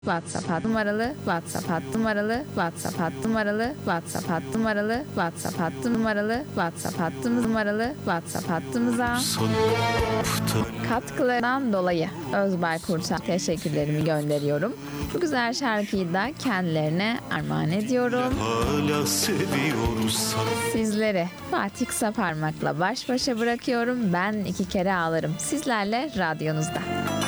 WhatsApp hat numaralı, WhatsApp hat numaralı, WhatsApp hat numaralı, WhatsApp hat numaralı, WhatsApp hattım numaralı, WhatsApp hattımız numaralı, WhatsApp hattımıza katkılarından dolayı Özbay Kurt'a teşekkürlerimi gönderiyorum. Bu güzel şarkıyı da kendilerine armağan ediyorum. Hala seviyorsan Sizleri Fatih Kısaparmak'la baş başa bırakıyorum. Ben 2 kere ağlarım. Sizlerle radyonuzda.